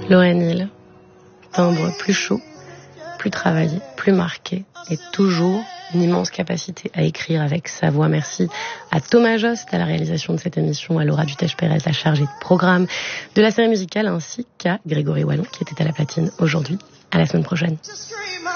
Lorraine Hill, timbre plus chaud, plus travaillé, plus marqué et toujours une immense capacité à écrire avec sa voix. Merci à Thomas Jost à la réalisation de cette émission, à Laura Dutèche-Pérez, la chargée de programme de la série musicale, ainsi qu'à Grégory Wallon qui était à la platine aujourd'hui. À la semaine prochaine.